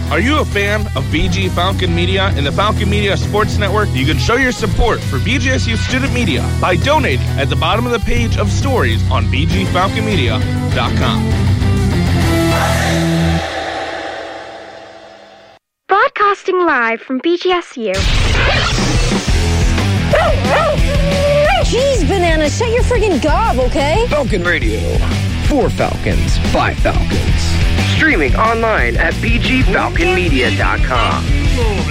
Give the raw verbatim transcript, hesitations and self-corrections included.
Are you a fan of B G Falcon Media and the Falcon Media Sports Network? You can show your support for B G S U Student Media by donating at the bottom of the page of stories on b g falcon media dot com. Broadcasting live from B G S U. Jeez, Banana, shut your friggin' gob, okay? Falcon Radio. For Falcons, by Falcons. Streaming online at b g falcon media dot com.